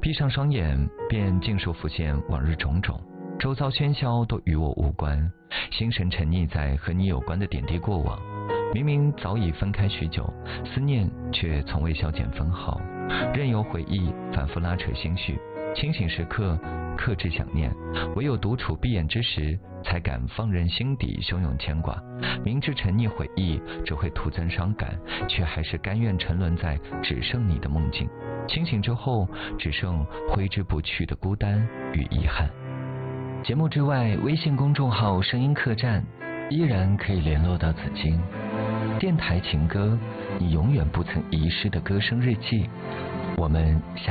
闭上双眼，便尽数浮现往日种种，周遭喧嚣都与我无关，心神沉溺在和你有关的点滴过往。明明早已分开许久，思念却从未消减分毫，任由回忆反复拉扯心绪。清醒时刻克制想念，唯有独处闭眼之时，才敢放任心底汹涌牵挂。明知沉溺回忆只会徒增伤感，却还是甘愿沉沦在只剩你的梦境。清醒之后，只剩挥之不去的孤单与遗憾。节目之外，微信公众号声音客栈依然可以联络到子金。电台情歌，你永远不曾遗失的歌声日记。我们下